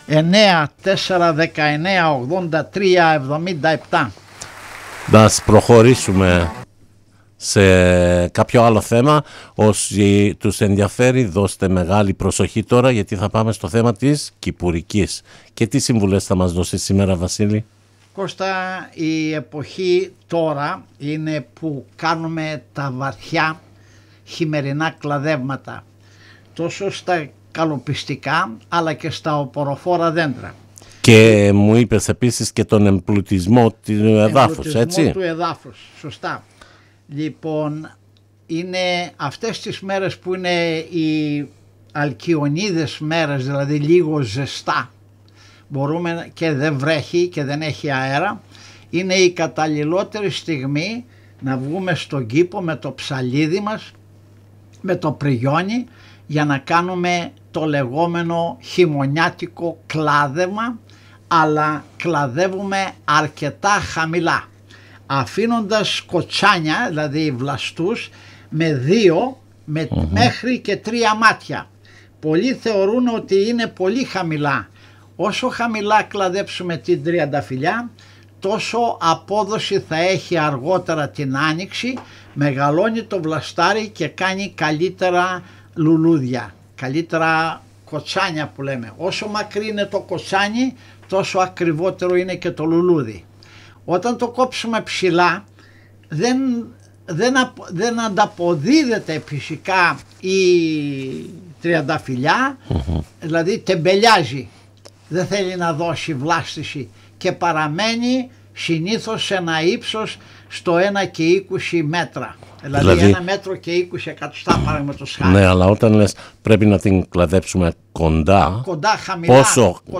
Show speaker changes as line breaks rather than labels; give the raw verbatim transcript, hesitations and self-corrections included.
εννέα τέσσερα δεκαεννέα ογδόντα τρία εβδομήντα επτά.
Να προχωρήσουμε σε κάποιο άλλο θέμα. Όσοι τους ενδιαφέρει, δώστε μεγάλη προσοχή τώρα, γιατί θα πάμε στο θέμα της Κυπουρικής. Και τι συμβουλές θα μας δώσει σήμερα, Βασίλη?
Κώστα, η εποχή τώρα είναι που κάνουμε τα βαθιά χειμερινά κλαδεύματα, τόσο στα καλοπιστικά αλλά και στα οποροφόρα δέντρα.
Και μου είπες επίσης και τον εμπλουτισμό του εδάφους, έτσι?
του εδάφους, σωστά. Λοιπόν, είναι αυτές τις μέρες που είναι οι αλκιονίδες μέρες, δηλαδή λίγο ζεστά, μπορούμε και δεν βρέχει και δεν έχει αέρα, είναι η καταλληλότερη στιγμή να βγούμε στον κήπο με το ψαλίδι μας, με το πριγιόνι, για να κάνουμε το λεγόμενο χειμωνιάτικο κλάδεμα, αλλά κλαδεύουμε αρκετά χαμηλά, αφήνοντας κοτσάνια, δηλαδή βλαστούς, με δύο με, uh-huh. μέχρι και τρία μάτια. Πολλοί θεωρούν ότι είναι πολύ χαμηλά. Όσο χαμηλά κλαδέψουμε την τριανταφυλλιά, τόσο απόδοση θα έχει αργότερα την άνοιξη, μεγαλώνει το βλαστάρι και κάνει καλύτερα λουλούδια, καλύτερα κοτσάνια που λέμε. Όσο μακρύ είναι το κοτσάνι, τόσο ακριβότερο είναι και το λουλούδι. Όταν το κόψουμε ψηλά, δεν, δεν, δεν ανταποδίδεται φυσικά η τριανταφυλλιά, mm-hmm. δηλαδή τεμπελιάζει, δεν θέλει να δώσει βλάστηση και παραμένει συνήθως σε ένα ύψος στο ένα και είκοσι μέτρα. Δηλαδή, δηλαδή ένα μέτρο και είκοσι εκατοστά παραδείγματος χάρη.
Ναι, αλλά όταν λες πρέπει να την κλαδέψουμε κοντά,
κοντά χαμηλά,
πόσο,